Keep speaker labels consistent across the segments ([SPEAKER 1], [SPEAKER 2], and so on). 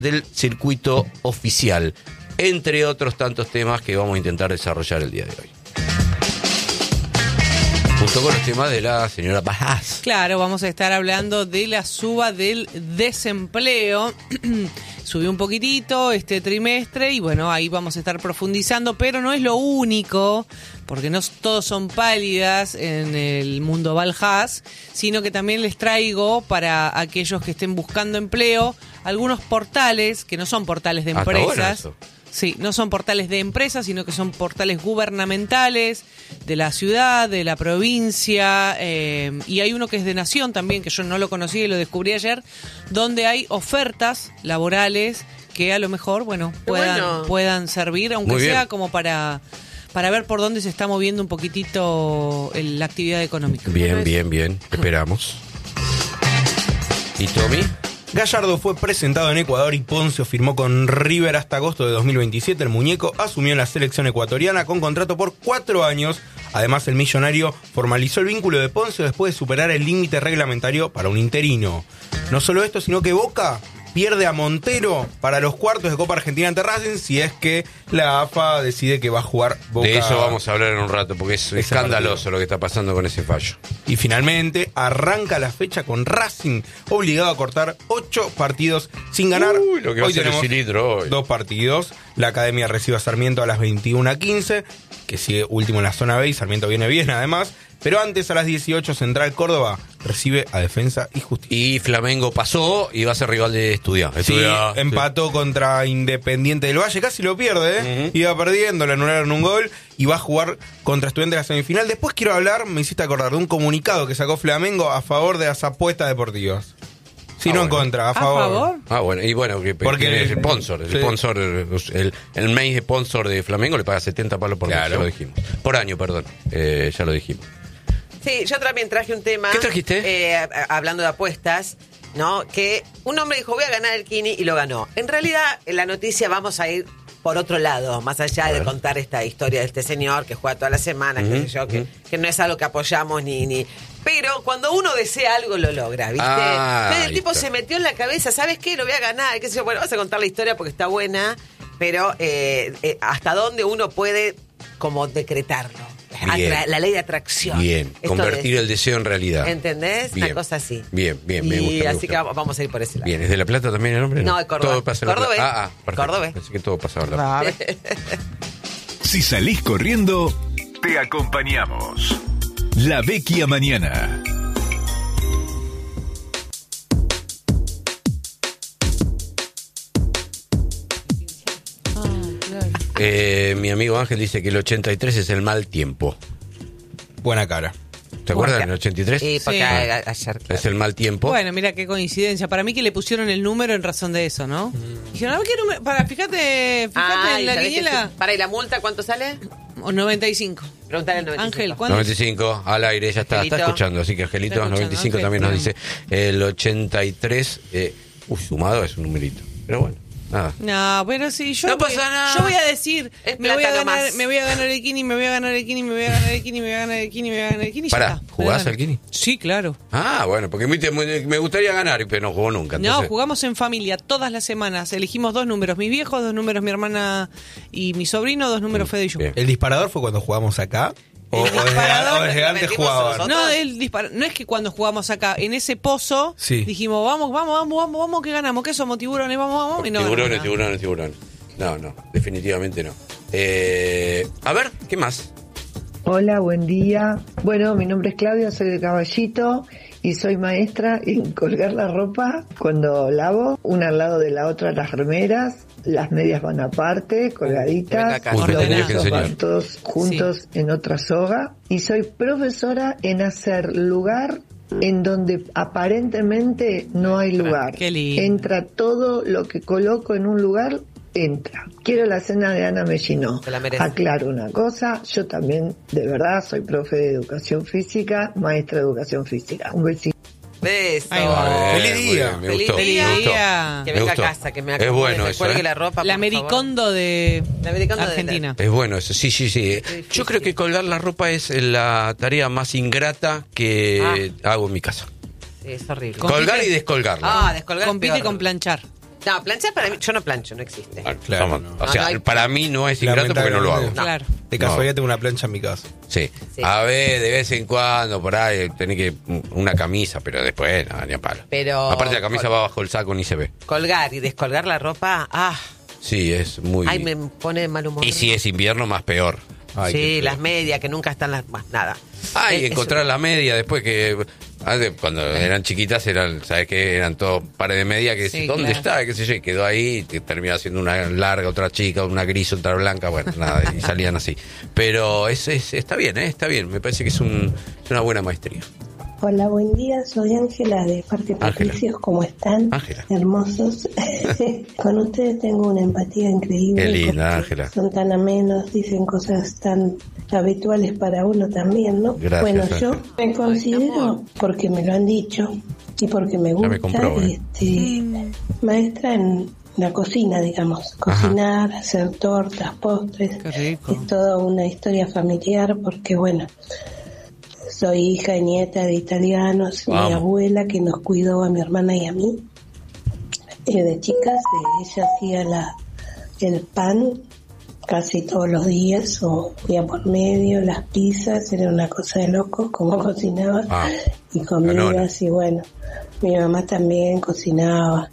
[SPEAKER 1] del circuito oficial, entre otros tantos temas que vamos a intentar desarrollar el día de hoy. Junto con los temas de la señora Bajás.
[SPEAKER 2] Claro, vamos a estar hablando de la suba del desempleo. Subió un poquitito este trimestre y bueno, ahí vamos a estar profundizando, pero no es lo único, porque no todos son pálidas en el mundo Bajás, sino que también les traigo para aquellos que estén buscando empleo algunos portales que no son portales de empresas. Sí, no son portales de empresas, sino que son portales gubernamentales de la ciudad, de la provincia, y hay uno que es de Nación también, que yo no lo conocía y lo descubrí ayer, donde hay ofertas laborales que a lo mejor, puedan servir, aunque sea como para ver por dónde se está moviendo un poquitito la actividad económica.
[SPEAKER 1] Bien, esperamos. ¿Y Tommy?
[SPEAKER 3] Gallardo fue presentado en Ecuador y Poncio firmó con River hasta agosto de 2027. El muñeco asumió en la selección ecuatoriana con contrato por 4 años. Además, el millonario formalizó el vínculo de Poncio después de superar el límite reglamentario para un interino. No solo esto, sino que Boca pierde a Montero para los cuartos de Copa Argentina ante Racing si es que la AFA decide que va a jugar Boca.
[SPEAKER 1] De eso vamos a hablar en un rato, porque es escandaloso lo que está pasando con ese fallo.
[SPEAKER 3] Y finalmente arranca la fecha con Racing obligado a cortar 8 partidos sin ganar.
[SPEAKER 1] Lo que va a ser el cilindro hoy.
[SPEAKER 3] 2 partidos. La Academia recibe a Sarmiento a las 21:15, que sigue último en la zona B y Sarmiento viene bien además. Pero antes, a las 18, Central Córdoba recibe a Defensa y Justicia.
[SPEAKER 1] Y Flamengo pasó y va a ser rival de Estudiantes.
[SPEAKER 3] Sí, empató contra Independiente del Valle, casi lo pierde, Iba perdiendo, le anularon un gol y va a jugar contra Estudiantes la semifinal. Después quiero hablar, me hiciste acordar, de un comunicado que sacó Flamengo a favor de las apuestas deportivas. Sí, no en contra, a favor.
[SPEAKER 1] Porque el sponsor, el main sponsor de Flamengo le paga 70 palos por mes, ya lo dijimos. Por año, perdón, ya lo dijimos.
[SPEAKER 4] Sí, yo también traje un tema.
[SPEAKER 1] ¿Qué trajiste?
[SPEAKER 4] Hablando de apuestas, ¿no? Que un hombre dijo, voy a ganar el Kini, y lo ganó. En realidad, en la noticia vamos a ir por otro lado, más allá de contar esta historia de este señor que juega toda la semana, qué sé yo, que no es algo que apoyamos ni... Pero cuando uno desea algo, lo logra, ¿viste? Entonces el tipo se metió en la cabeza, ¿sabes qué? Lo voy a ganar, qué sé yo. Bueno, vamos a contar la historia porque está buena, pero hasta dónde uno puede como decretarlo. La ley de atracción.
[SPEAKER 1] Bien, convertir el deseo en realidad.
[SPEAKER 4] ¿Entendés? Bien. Una cosa así.
[SPEAKER 1] Bien, me
[SPEAKER 4] gusta.
[SPEAKER 1] Así
[SPEAKER 4] que vamos a ir por ese lado.
[SPEAKER 1] Bien, ¿es de La Plata también el hombre?
[SPEAKER 4] No, de Córdoba.
[SPEAKER 1] Todo pasa en La Plata. Perfecto.
[SPEAKER 4] Córdoba.
[SPEAKER 1] Pensé que todo pasaba en La Plata.
[SPEAKER 5] Si salís corriendo, te acompañamos. La Vecchia Mañana.
[SPEAKER 1] Mi amigo Ángel dice que el 83 es el mal tiempo.
[SPEAKER 3] Buena cara.
[SPEAKER 1] ¿Te acuerdas del 83?
[SPEAKER 4] Sí, porque ayer.
[SPEAKER 1] Es el mal tiempo.
[SPEAKER 2] Bueno, mira qué coincidencia. Para mí que le pusieron el número en razón de eso, ¿no? Dijeron, a ver qué número. Fíjate en la quiniela.
[SPEAKER 4] ¿Y la multa cuánto sale?
[SPEAKER 2] O 95.
[SPEAKER 4] Preguntale el 95.
[SPEAKER 2] Ángel, ¿cuánto?
[SPEAKER 1] 95, al aire, ya está escuchando. Así que Angelito, 95
[SPEAKER 2] Ángel,
[SPEAKER 1] también nos dice. El 83, sumado es un numerito. Pero bueno. Nada.
[SPEAKER 2] No, pero sí,
[SPEAKER 4] no pasa nada.
[SPEAKER 2] Yo voy a decir, me voy a ganar el Kini, me voy a ganar el Kini, me voy a ganar el Kini, me voy a ganar el Kini, me voy a ganar el Kini.
[SPEAKER 1] Pará, ¿jugás al Kini?
[SPEAKER 2] Sí, claro.
[SPEAKER 1] Bueno, porque me gustaría ganar, pero no jugó nunca. Entonces...
[SPEAKER 2] No, jugamos en familia todas las semanas. Elegimos 2 números, mis viejos, 2 números mi hermana y mi sobrino, 2 números Fede y yo.
[SPEAKER 3] ¿El disparador fue cuando jugamos acá? ¿O desde antes jugaban?
[SPEAKER 2] No, no es que cuando jugamos acá, en ese pozo, dijimos, vamos, que ganamos, que somos tiburones, vamos. Y no,
[SPEAKER 1] tiburones. No, definitivamente no. A ver, ¿qué más?
[SPEAKER 6] Hola, buen día. Bueno, mi nombre es Claudia, soy de Caballito y soy maestra en colgar la ropa cuando lavo, una al lado de la otra las remeras. Las medias van aparte, colgaditas, los buzos van todos juntos en otra soga. Y soy profesora en hacer lugar en donde aparentemente no hay lugar.
[SPEAKER 2] Qué lindo.
[SPEAKER 6] Entra todo lo que coloco en un lugar, entra. Quiero la cena de Ana Mellinó. Aclaro una cosa, yo también, de verdad, soy profe de educación física, maestra de educación física. Un besito.
[SPEAKER 4] Beso.
[SPEAKER 3] Feliz día.
[SPEAKER 1] Me gustó.
[SPEAKER 4] Que venga a casa, que me acomode,
[SPEAKER 1] es bueno eso,
[SPEAKER 4] cuelgue la ropa.
[SPEAKER 2] La Americondo de Argentina.
[SPEAKER 1] Es bueno eso, sí. Yo creo que colgar la ropa es la tarea más ingrata que hago en mi casa.
[SPEAKER 4] Sí, es horrible.
[SPEAKER 1] Colgar y descolgarla.
[SPEAKER 4] Descolgar.
[SPEAKER 2] Compite con planchar.
[SPEAKER 4] No, planchar para mí, yo no plancho, no existe.
[SPEAKER 3] Claro,
[SPEAKER 1] no. O sea, para mí no es ingrato porque no lo hago.
[SPEAKER 2] Claro.
[SPEAKER 3] De casualidad tengo una plancha en mi casa.
[SPEAKER 1] Sí. A ver, de vez en cuando, por ahí, tenés que una camisa, pero después, no, ni a palo.
[SPEAKER 4] Pero
[SPEAKER 1] aparte la camisa va bajo el saco, ni se ve.
[SPEAKER 4] Colgar y descolgar la ropa,
[SPEAKER 1] Sí, es muy...
[SPEAKER 4] Ay, me pone de mal humor.
[SPEAKER 1] Y si es invierno, más peor.
[SPEAKER 3] Ay,
[SPEAKER 4] sí, las medias que nunca están las... nada.
[SPEAKER 1] Y encontrar la media después que... Cuando eran chiquitas, ¿sabes qué? Eran todos pares de media que
[SPEAKER 2] Sí,
[SPEAKER 1] ¿dónde está? ¿Qué sé yo? Y quedó ahí, y te terminaba haciendo una larga, otra chica, una gris, otra blanca, bueno, nada, y salían así. Pero está bien, está bien. Me parece que es una buena maestría.
[SPEAKER 7] Hola, buen día, soy Ángela de Parque Patricios, ¿cómo están?
[SPEAKER 1] Ángela.
[SPEAKER 7] Hermosos. Con ustedes tengo una empatía increíble.
[SPEAKER 1] Qué linda, Ángela.
[SPEAKER 7] Son tan amenos, dicen cosas tan habituales para uno también, ¿no?
[SPEAKER 1] Gracias,
[SPEAKER 7] bueno,
[SPEAKER 1] Ángela.
[SPEAKER 7] yo me considero, porque me lo han dicho y porque me gusta,
[SPEAKER 1] me comprobé.
[SPEAKER 7] maestra en la cocina, digamos. Cocinar, hacer tortas, postres.
[SPEAKER 2] Qué rico.
[SPEAKER 7] Es toda una historia familiar porque, bueno... Soy hija y nieta de italianos, mi abuela que nos cuidó a mi hermana y a mí. De chicas, ella hacía el pan casi todos los días, o día por medio, las pizzas, era una cosa de locos como cocinaba, y comidas, y bueno, mi mamá también cocinaba.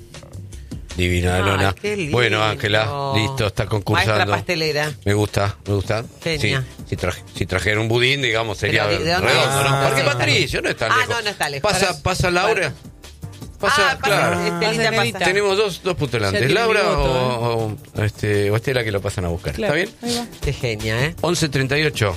[SPEAKER 1] Divina, Nona.
[SPEAKER 4] Qué lindo.
[SPEAKER 1] Bueno, Ángela, listo, está concursando.
[SPEAKER 4] Maestra pastelera.
[SPEAKER 1] Me gusta.
[SPEAKER 4] Genia.
[SPEAKER 1] Sí, si trajera un budín, digamos, sería
[SPEAKER 4] Pero, ¿de dónde
[SPEAKER 1] redondo,
[SPEAKER 4] es?
[SPEAKER 1] ¿no? Parque
[SPEAKER 4] No,
[SPEAKER 1] Patricio, no es tan lejos.
[SPEAKER 4] no está lejos.
[SPEAKER 1] Pasa Laura. Claro.
[SPEAKER 2] Estelita.
[SPEAKER 1] Tenemos dos putelantes,
[SPEAKER 2] tiene
[SPEAKER 1] Laura
[SPEAKER 2] mi voto,
[SPEAKER 1] o Estela, que lo pasan a buscar.
[SPEAKER 2] Claro.
[SPEAKER 1] ¿Está bien?
[SPEAKER 2] Ahí va.
[SPEAKER 4] Qué genia,
[SPEAKER 1] 11:38.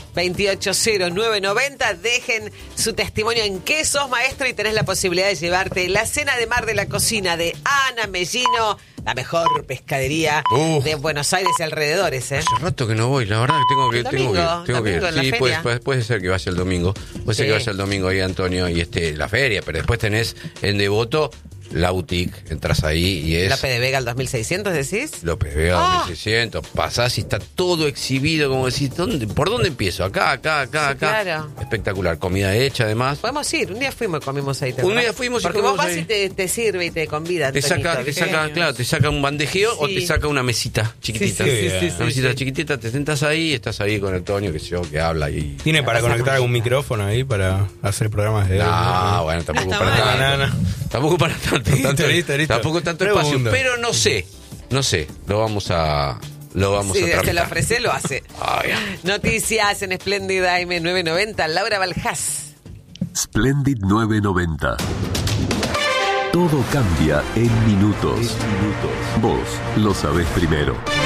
[SPEAKER 4] 280-990. Dejen su testimonio en qué sos maestro y tenés la posibilidad de llevarte la cena de mar de la cocina de Ana Mellino, la mejor pescadería de Buenos Aires y alrededores,
[SPEAKER 1] Hace rato que no voy, la verdad que tengo que ir.
[SPEAKER 4] Domingo en la
[SPEAKER 1] Sí,
[SPEAKER 4] feria.
[SPEAKER 1] puede ser que vaya el domingo. Puede ser que vaya el domingo ahí, Antonio, y la feria, pero después tenés en Devoto la boutique, entras ahí y es...
[SPEAKER 4] López de Vega al 2600, ¿decís?
[SPEAKER 1] López Vega 2600, pasás y está todo exhibido, como decís, ¿por dónde empiezo? Acá.
[SPEAKER 4] Claro.
[SPEAKER 1] Espectacular, comida hecha además.
[SPEAKER 4] Podemos ir, un día fuimos y comimos ahí.
[SPEAKER 1] Un día fuimos y
[SPEAKER 4] porque
[SPEAKER 1] comimos
[SPEAKER 4] vos vas
[SPEAKER 1] ahí.
[SPEAKER 4] y te sirve y te convida.
[SPEAKER 1] Te saca un bandejeo o te saca una mesita chiquitita. Una mesita chiquitita, te sentás ahí, estás ahí con el Toño, que sé yo, que habla y...
[SPEAKER 3] ¿Tiene para conectar algún micrófono ahí para hacer programas de...
[SPEAKER 1] No, bueno, tampoco para tanto. Tampoco para tanto.
[SPEAKER 3] Listo.
[SPEAKER 1] Tampoco tanto espacio, pero no sé, lo vamos a tramitar.
[SPEAKER 4] Se lo ofrece, lo hace. Noticias en Splendid AM 990, Laura Valjás.
[SPEAKER 5] Splendid 990. Todo cambia en minutos. Vos lo sabés primero.